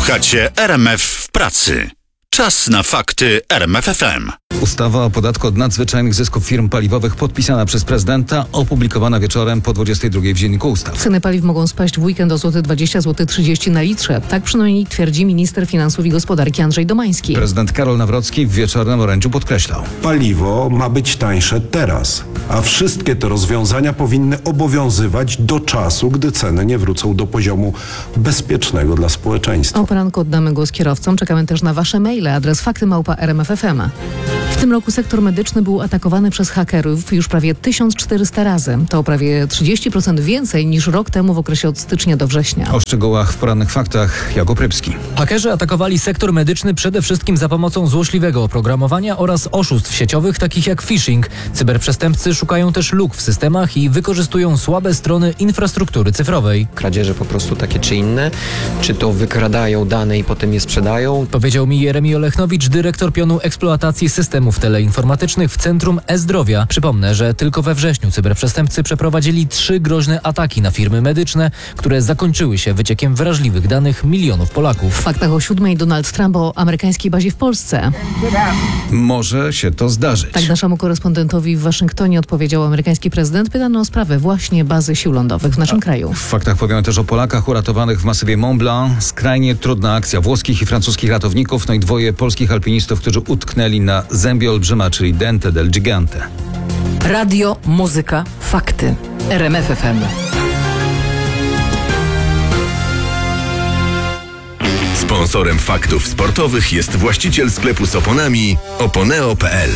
Słuchacie RMF w pracy. Czas na fakty RMF FM. Ustawa o podatku od nadzwyczajnych zysków firm paliwowych podpisana przez prezydenta, opublikowana wieczorem po 22 w Dzienniku Ustaw. Ceny paliw mogą spaść w weekend o złoty 20, złoty 30 na litrze. Tak przynajmniej twierdzi minister finansów i gospodarki Andrzej Domański. Prezydent Karol Nawrocki w wieczornym orędziu podkreślał: Paliwo ma być tańsze teraz, a wszystkie te rozwiązania powinny obowiązywać do czasu, gdy ceny nie wrócą do poziomu bezpiecznego dla społeczeństwa. O poranku oddamy głos kierowcom. Czekamy też na wasze maile. Adres fakty@rmf.fm. W tym roku sektor medyczny był atakowany przez hakerów już prawie 1400 razy. To o prawie 30% więcej niż rok temu w okresie od stycznia do września. O szczegółach w porannych faktach Jakub Rybski. Hakerzy atakowali sektor medyczny przede wszystkim za pomocą złośliwego oprogramowania oraz oszustw sieciowych takich jak phishing. Cyberprzestępcy szukają też luk w systemach i wykorzystują słabe strony infrastruktury cyfrowej. Kradzieże po prostu takie czy inne, czy to wykradają dane i potem je sprzedają. Powiedział mi Jeremi Olechnowicz, dyrektor pionu eksploatacji systemów teleinformatycznych w Centrum E-Zdrowia. Przypomnę, że tylko we wrześniu cyberprzestępcy przeprowadzili 3 groźne ataki na firmy medyczne, które zakończyły się wyciekiem wrażliwych danych milionów Polaków. W faktach o 7 Donald Trump o amerykańskiej bazie w Polsce. Może się to zdarzyć. Tak naszemu korespondentowi w Waszyngtonie odpowiedział amerykański prezydent, pytany o sprawę właśnie bazy sił lądowych w naszym kraju. W faktach powiemy też o Polakach uratowanych w masywie Mont Blanc. Skrajnie trudna akcja włoskich i francuskich ratowników, no i 2 polskich alpinistów, którzy utknęli na zębie olbrzyma, czyli Dente del Gigante. Radio, muzyka, fakty. RMF FM. Sponsorem faktów sportowych jest właściciel sklepu z oponami Oponeo.pl.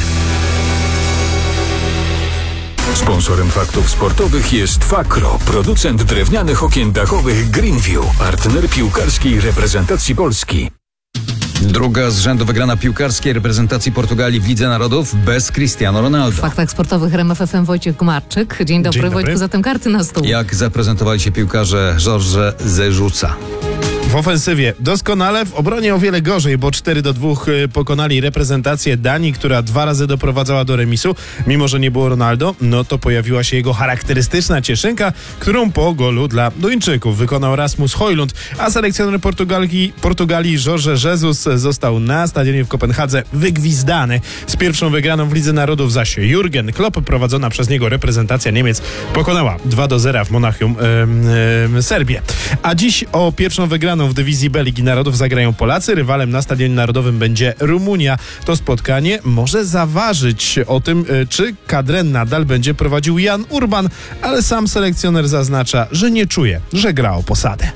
Sponsorem faktów sportowych jest Fakro, producent drewnianych okien dachowych Greenview, partner piłkarskiej reprezentacji Polski. Druga z rzędu wygrana piłkarskiej reprezentacji Portugalii w Lidze Narodów bez Cristiano Ronaldo. W faktach sportowych RMF FM Wojciech Gmarczyk. Dzień dobry, Wojtku, zatem karty na stół. Jak zaprezentowali się piłkarze Jorge Jesusa? W ofensywie doskonale, w obronie o wiele gorzej, bo 4-2 pokonali reprezentację Danii, która 2 razy doprowadzała do remisu. Mimo że nie było Ronaldo, no to pojawiła się jego charakterystyczna cieszynka, którą po golu dla Duńczyków wykonał Rasmus Højlund, a selekcjoner Portugalii Jorge Jesus został na stadionie w Kopenhadze wygwizdany. Z pierwszą wygraną w Lidze Narodów zaś Jurgen Klopp, prowadzona przez niego reprezentacja Niemiec, pokonała 2-0 w Monachium Serbię. A dziś o pierwszą wygraną w dywizji B Ligi Narodów zagrają Polacy. Rywalem na Stadionie Narodowym będzie Rumunia. To spotkanie może zaważyć o tym, czy kadrę nadal będzie prowadził Jan Urban, ale sam selekcjoner zaznacza, że nie czuje, że gra o posadę.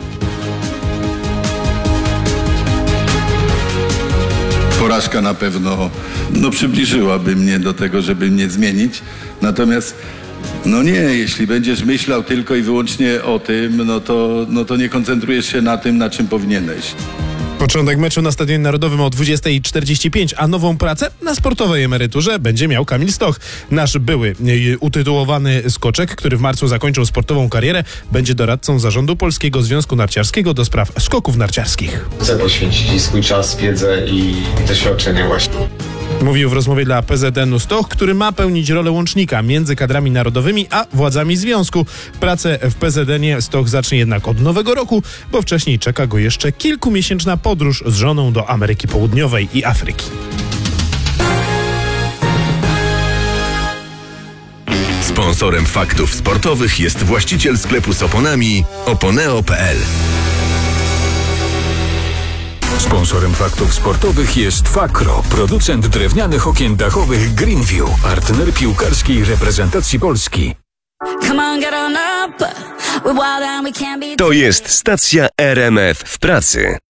Porażka na pewno przybliżyłaby mnie do tego, żeby mnie zmienić. Natomiast nie, jeśli będziesz myślał tylko i wyłącznie o tym, no to nie koncentrujesz się na tym, na czym powinieneś. Początek meczu na Stadionie Narodowym o 20:45, a nową pracę na sportowej emeryturze będzie miał Kamil Stoch. Nasz były utytułowany skoczek, który w marcu zakończył sportową karierę, będzie doradcą zarządu Polskiego Związku Narciarskiego do spraw skoków narciarskich. Chcę poświęcić swój czas, wiedzę i doświadczenie właśnie. Mówił w rozmowie dla PZN-u Stoch, który ma pełnić rolę łącznika między kadrami narodowymi a władzami związku. Pracę w PZN-ie Stoch zacznie jednak od nowego roku, bo wcześniej czeka go jeszcze kilkumiesięczna podróż z żoną do Ameryki Południowej i Afryki. Sponsorem faktów sportowych jest właściciel sklepu z oponami Oponeo.pl. Sponsorem faktów sportowych jest Fakro, producent drewnianych okien dachowych Greenview, partner piłkarskiej reprezentacji Polski. To jest stacja RMF w pracy.